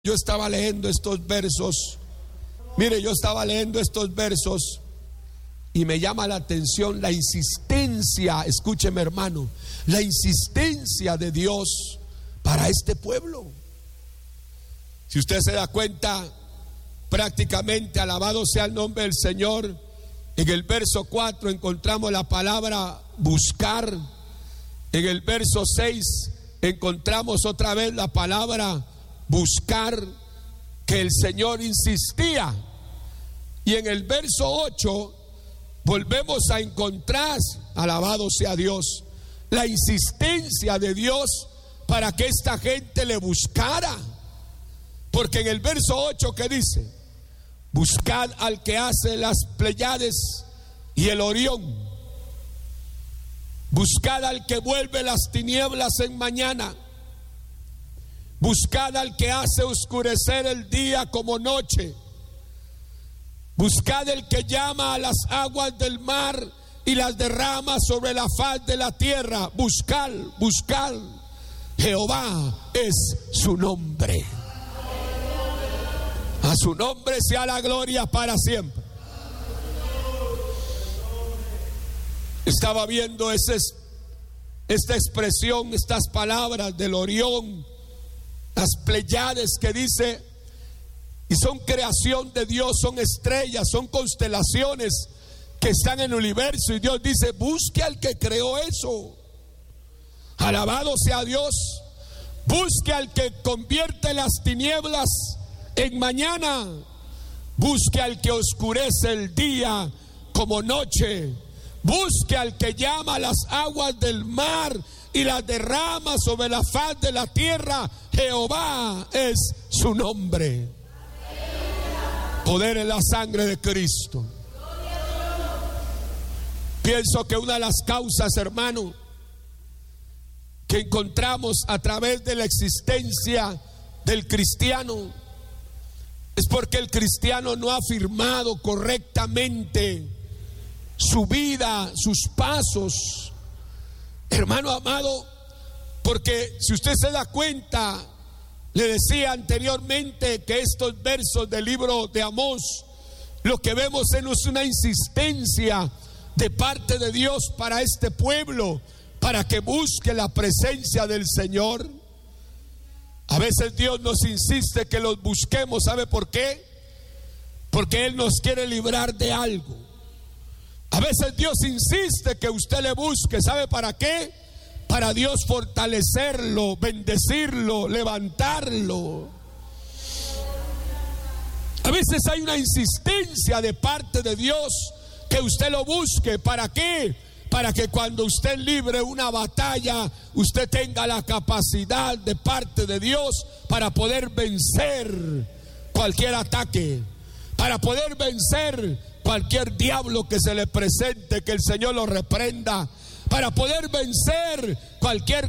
Yo estaba leyendo estos versos. Mire, yo estaba leyendo estos versos y me llama la atención la insistencia, escúcheme hermano, la insistencia de Dios para este pueblo. Si usted se da cuenta, prácticamente, alabado sea el nombre del Señor, en el verso 4 encontramos la palabra buscar. En el verso 6 encontramos otra vez la palabra buscar, que el Señor insistía. Y en el verso 8 volvemos a encontrar, alabado sea Dios, la insistencia de Dios para que esta gente le buscara. Porque en el verso 8, ¿qué dice? Buscad al que hace las Pléyades y el Orión. Buscad al que vuelve las tinieblas en mañana. Buscad al que hace oscurecer el día como noche. Buscad el que llama a las aguas del mar y las derrama sobre la faz de la tierra. Buscad, buscad. Jehová es su nombre. A su nombre sea la gloria para siempre. Estaba viendo esta expresión, estas palabras del Orión, las Pléyades que dice, y son creación de Dios, son estrellas, son constelaciones que están en el universo, y Dios dice, busque al que creó eso. Alabado sea Dios. Busque al que convierte las tinieblas en mañana. Busque al que oscurece el día como noche. Busque al que llama las aguas del mar y las derrama sobre la faz de la tierra. Jehová es su nombre. Poder en la sangre de Cristo. Pienso que una de las causas, hermano, que encontramos a través de la existencia del cristiano es porque el cristiano no ha afirmado correctamente su vida, sus pasos, hermano amado, porque si usted se da cuenta, le decía anteriormente que estos versos del libro de Amós, lo que vemos es una insistencia de parte de Dios para este pueblo, para que busque la presencia del Señor. A veces Dios nos insiste que los busquemos, ¿sabe por qué? Porque Él nos quiere librar de algo. A veces Dios insiste que usted le busque, ¿sabe para qué? Para Dios fortalecerlo, bendecirlo, levantarlo. A veces hay una insistencia de parte de Dios que usted lo busque. ¿Para qué? Para que cuando usted libre una batalla, usted tenga la capacidad de parte de Dios para poder vencer cualquier ataque, para poder vencer cualquier diablo que se le presente, que el Señor lo reprenda, para poder vencer cualquier